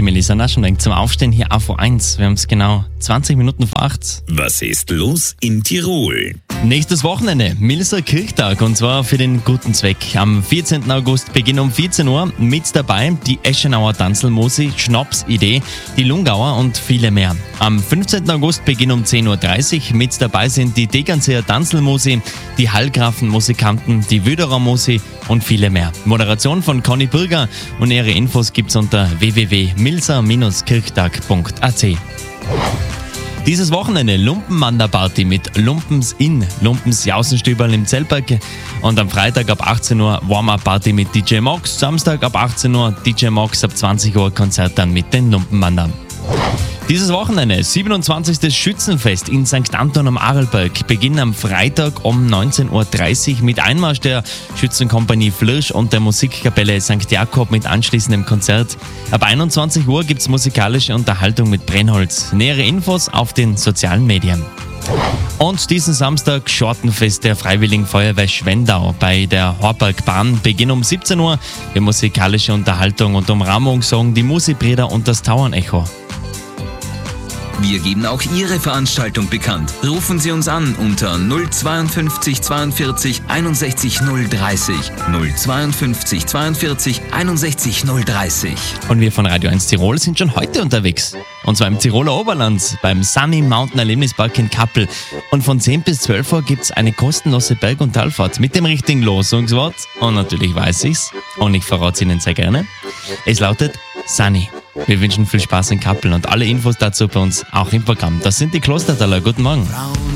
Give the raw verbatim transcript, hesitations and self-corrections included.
Melissa Naschenweg zum Aufstehen hier auf O eins. Wir haben es genau zwanzig Minuten vor acht. Was ist los in Tirol? Nächstes Wochenende, Milser Kirchtag, und zwar für den guten Zweck. Am vierzehnten August Beginn um vierzehn Uhr, mit dabei die Eschenauer Tanzelmusi, Schnapsidee, die Lungauer und viele mehr. Am fünfzehnten August Beginn um zehn Uhr dreißig, mit dabei sind die Degernseer Tanzelmusi, die Hallgrafen-Musikanten, die Wöderer Musi und viele mehr. Moderation von Conny Bürger, und ihre Infos gibt's unter w w w punkt milser kirchtag punkt a c. Dieses Wochenende Lumpenwanderparty mit Lumpens in Lumpens Jausenstüberl im Zellberg, und am Freitag ab achtzehn Uhr Warm-Up-Party mit D J Mox, Samstag ab achtzehn Uhr D J Mox, ab zwanzig Uhr Konzert dann mit den Lumpenwandern. Dieses Wochenende siebenundzwanzigstes Schützenfest in Sankt Anton am Arlberg. Beginn am Freitag um neunzehn Uhr dreißig mit Einmarsch der Schützenkompanie Flirsch und der Musikkapelle Sankt Jakob mit anschließendem Konzert. Ab einundzwanzig Uhr gibt es musikalische Unterhaltung mit Brennholz. Nähere Infos auf den sozialen Medien. Und diesen Samstag Schortenfest der Freiwilligen Feuerwehr Schwendau bei der Horbergbahn. Beginn um siebzehn Uhr. Die musikalische Unterhaltung und Umrahmung sorgen die Musibrüder und das Tauernecho. Wir geben auch Ihre Veranstaltung bekannt. Rufen Sie uns an unter null zweiundfünfzig zweiundvierzig einundsechzig null dreißig. null zweiundfünfzig zweiundvierzig einundsechzig null dreißig. Und wir von Radio eins Tirol sind schon heute unterwegs. Und zwar im Tiroler Oberland, beim Sunny Mountain Erlebnispark in Kappel. Und von zehn bis zwölf Uhr gibt es eine kostenlose Berg- und Talfahrt mit dem richtigen Losungswort. Und natürlich weiß ich's, und ich verrate es Ihnen sehr gerne. Es lautet Sunny. Wir wünschen viel Spaß in Kappel und alle Infos dazu bei uns auch im Programm. Das sind die Klostertaler. Guten Morgen.